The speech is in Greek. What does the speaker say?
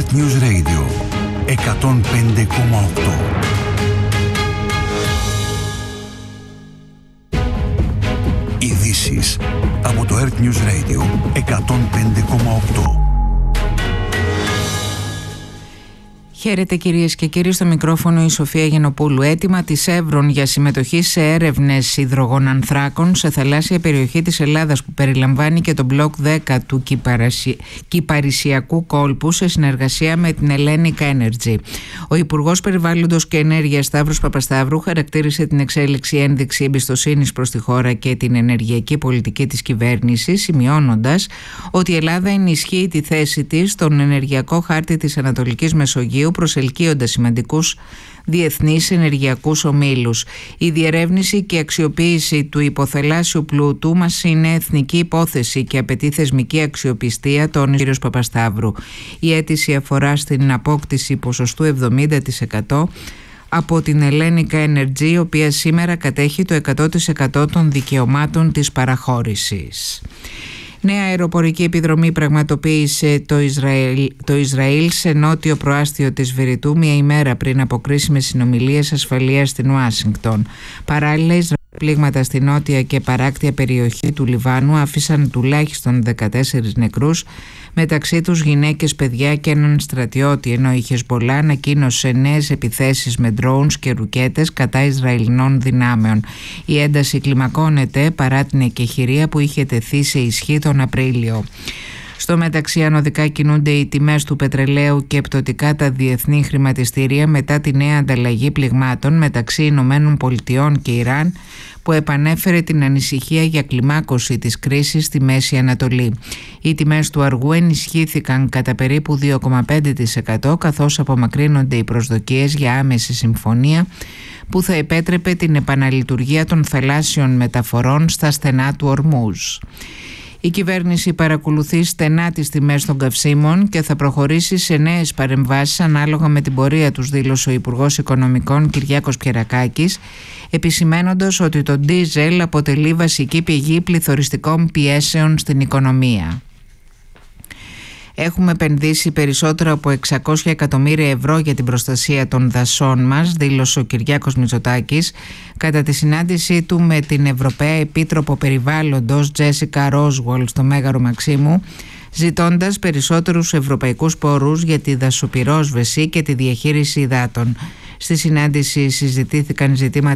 Earth News Radio 105,8. Ειδήσεις από το Earth News Radio 105,8. Χαίρετε κυρίες και κύριοι, στο μικρόφωνο η Σοφία Γενοπούλου. Αίτημα της Εύρων για συμμετοχή σε έρευνες υδρογονανθράκων σε θαλάσσια περιοχή της Ελλάδας που περιλαμβάνει και το μπλοκ 10 του Κυπαρισιακού κόλπου σε συνεργασία με την Hellenic Energy. Ο Υπουργός Περιβάλλοντος και Ενέργειας Σταύρος Παπασταύρου χαρακτήρισε την εξέλιξη ένδειξη εμπιστοσύνης προς τη χώρα και την ενεργειακή πολιτική της κυβέρνησης, σημειώνοντας ότι η Ελλάδα ενισχύει τη θέση της στον ενεργειακό χάρτη της Ανατολικής Μεσογείου, προσελκύοντας σημαντικούς διεθνείς ενεργειακούς ομίλους. Η διερεύνηση και αξιοποίηση του υποθαλάσσιου πλούτου μας είναι εθνική υπόθεση και απαιτεί θεσμική αξιοπιστία, τόνισε ο κ. Παπασταύρου. Η αίτηση αφορά στην απόκτηση ποσοστού 70% από την Hellenic Energy, η οποία σήμερα κατέχει το 100% των δικαιωμάτων της παραχώρησης. Νέα αεροπορική επιδρομή πραγματοποίησε το Ισραήλ σε νότιο προάστιο της Βηρητού μία ημέρα πριν από κρίσιμες συνομιλίες ασφαλείας στην Ουάσιγκτον. Παράλληλα, πλήγματα στη νότια και παράκτια περιοχή του Λιβάνου άφησαν τουλάχιστον 14 νεκρούς, μεταξύ τους γυναίκες, παιδιά και έναν στρατιώτη, ενώ η Χεσμπολά ανακοίνωσε νέες επιθέσεις με ντρόουνς και ρουκέτες κατά Ισραηλινών δυνάμεων. Η ένταση κλιμακώνεται παρά την εκεχηρία που είχε τεθεί σε ισχύ τον Απρίλιο. Στο μεταξύ, ανωδικά κινούνται οι τιμές του πετρελαίου και πτωτικά τα διεθνή χρηματιστήρια μετά τη νέα ανταλλαγή πληγμάτων μεταξύ Ηνωμένων Πολιτειών και Ιράν, που επανέφερε την ανησυχία για κλιμάκωση της κρίσης στη Μέση Ανατολή. Οι τιμές του αργού ενισχύθηκαν κατά περίπου 2,5%, καθώς απομακρύνονται οι προσδοκίες για άμεση συμφωνία που θα επέτρεπε την επαναλειτουργία των θαλάσσιων μεταφορών στα στενά του Ορμούζ. Η κυβέρνηση παρακολουθεί στενά τις τιμές των καυσίμων και θα προχωρήσει σε νέες παρεμβάσεις ανάλογα με την πορεία τους, δήλωσε ο Υπουργός Οικονομικών Κυριάκος Πιερακάκης, επισημένοντας ότι το ντίζελ αποτελεί βασική πηγή πληθωριστικών πιέσεων στην οικονομία. Έχουμε επενδύσει περισσότερο από 600 εκατομμύρια ευρώ για την προστασία των δασών μας, δήλωσε ο Κυριάκος Μητσοτάκης κατά τη συνάντησή του με την Ευρωπαία Επίτροπο Περιβάλλοντος Τζέσικα Ρόσουολ στο Μέγαρο Μαξίμου, ζητώντας περισσότερους ευρωπαϊκούς πόρους για τη δασοπυρόσβεση και τη διαχείριση υδάτων. Στη συνάντηση συζητήθηκαν ζητήματα